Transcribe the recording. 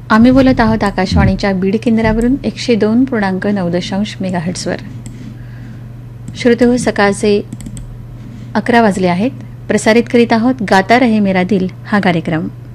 आम्ही बोलत आहोत आकाशवाणीच्या बीड केंद्रावरून 102.9 मेगाहर्ट्झवर. श्रोतेहो, सकाळचे 11 वाजले आहेत. प्रसारित करीत आहोत गाता रहे मेरा दिल हा कार्यक्रम.